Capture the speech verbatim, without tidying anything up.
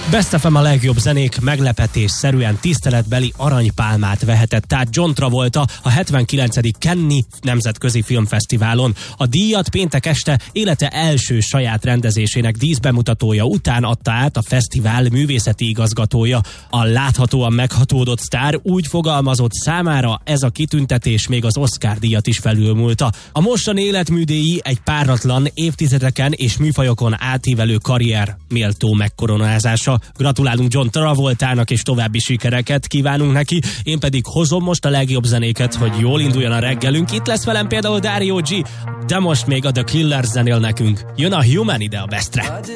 Best ef em a legjobb zenék meglepetésszerűen tiszteletbeli aranypálmát vehetett át John Travolta a hetvenkilencedik Cannes Nemzetközi Filmfesztiválon. A díjat péntek este élete első saját rendezésének díszbemutatója után adta át a fesztivál művészeti igazgatója. A láthatóan meghatódott sztár úgy fogalmazott, számára ez a kitüntetés még az Oscar díjat is felülmúlta. A mostani életműdíj egy páratlan, évtizedeken és műfajokon átívelő karrier méltó megkoronázása. Gratulálunk John Travoltának, és további sikereket kívánunk neki. Én pedig hozom most a legjobb zenéket, hogy jól induljon a reggelünk. Itt lesz velem például Dario G, de most még a The Killers zenél nekünk. Jön a Human ide a Bestre.